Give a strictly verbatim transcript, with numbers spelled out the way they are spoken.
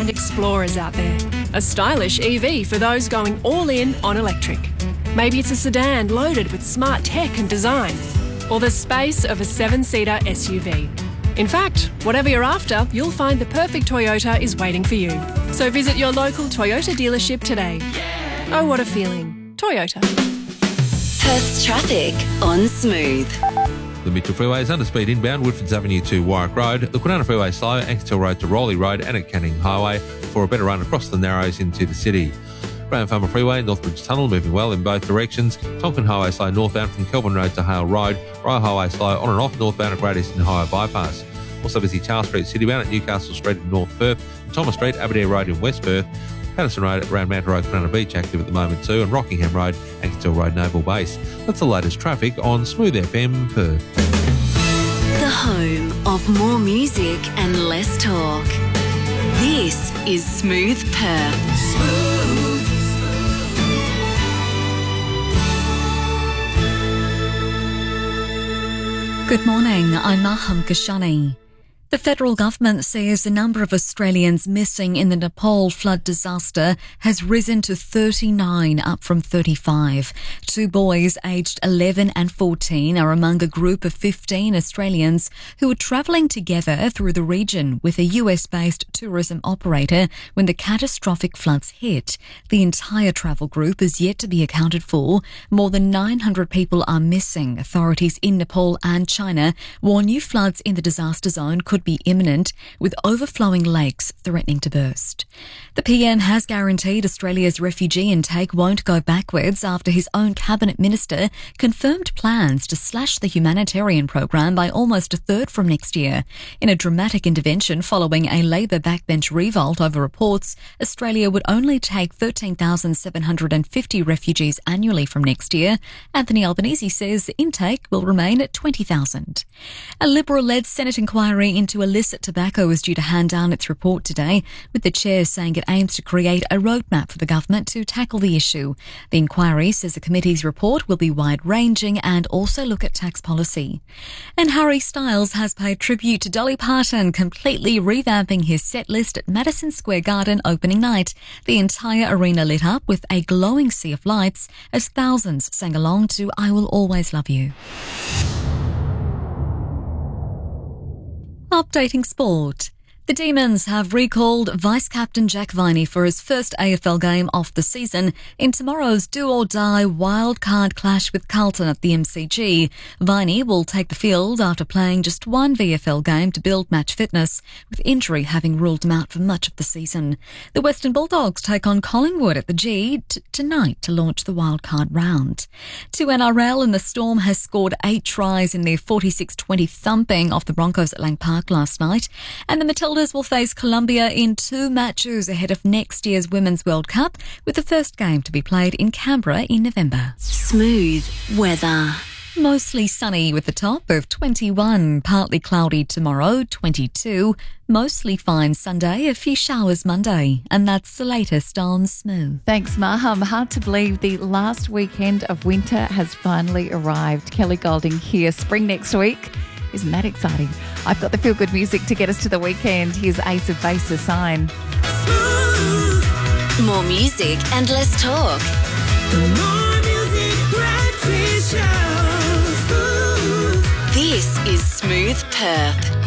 Explorer is out there. A stylish E V for those going all in on electric. Maybe it's a sedan loaded with smart tech and design. Or the space of a seven-seater S U V. In fact, whatever you're after, you'll find the perfect Toyota is waiting for you. So visit your local Toyota dealership today. Oh, what a feeling. Toyota. Perth's traffic on Smooth. The Mitchell Freeway is under speed inbound Woodfords Avenue to Warwick Road, the Kwinana Freeway slow, Ankershill Road to Rowley Road and at Canning Highway for a better run across the Narrows into the city. Graham Farmer Freeway, Northbridge Tunnel moving well in both directions. Tonkin Highway slow northbound from Kelvin Road to Hale Road. Royal Highway slow on and off northbound at Great Eastern Highway Bypass. Also busy Charles Street citybound at Newcastle Street in North Perth, and Thomas Street, Aberdeen Road in West Perth. Patterson Road around Manta Road, Kwinana Beach active at the moment too, and Rockingham Road, Ankershill Road, Naval Base. That's the latest traffic on Smooth F M Perth. The home of more music and less talk. This is Smooth Perth. Smooth. Good morning, I'm Maham Kashani. The federal government says the number of Australians missing in the Nepal flood disaster has risen to thirty-nine, up from thirty-five. Two boys aged eleven and fourteen are among a group of fifteen Australians who were travelling together through the region with a U S-based tourism operator when the catastrophic floods hit. The entire travel group is yet to be accounted for. More than nine hundred people are missing. Authorities in Nepal and China warn new floods in the disaster zone could be imminent, with overflowing lakes threatening to burst. The P M has guaranteed Australia's refugee intake won't go backwards after his own cabinet minister confirmed plans to slash the humanitarian program by almost a third from next year. In a dramatic intervention following a Labor backbench revolt over reports Australia would only take thirteen thousand seven hundred fifty refugees annually from next year, Anthony Albanese says the intake will remain at twenty thousand. A Liberal-led Senate inquiry into illicit tobacco is due to hand down its report today, with the chair saying it aims to create a roadmap for the government to tackle the issue. The inquiry says the committee's report will be wide-ranging and also look at tax policy. And Harry Styles has paid tribute to Dolly Parton, completely revamping his set list at Madison Square Garden opening night. The entire arena lit up with a glowing sea of lights as thousands sang along to I Will Always Love You. Updating sport. The Demons have recalled Vice-Captain Jack Viney for his first A F L game of the season in tomorrow's do-or-die wildcard clash with Carlton at the M C G. Viney will take the field after playing just one V F L game to build match fitness, with injury having ruled him out for much of the season. The Western Bulldogs take on Collingwood at the G t- tonight to launch the wildcard round. To N R L, and the Storm has scored eight tries in their forty-six twenty thumping of the Broncos at Lang Park last night, and the Matildas will face Colombia in two matches ahead of next year's Women's World Cup, with the first game to be played in Canberra in November. Smooth weather. Mostly sunny with a top of twenty-one, partly cloudy tomorrow, twenty-two, mostly fine Sunday, a few showers Monday. And that's the latest on Smooth. Thanks, Maham. Hard to believe the last weekend of winter has finally arrived. Kelly Golding here. Spring next week. Isn't that exciting? I've got the feel-good music to get us to the weekend. Here's Ace of Base, A Sign. Smooth. More music and less talk. More music, breakfast show. Smooth. This is Smooth Perth.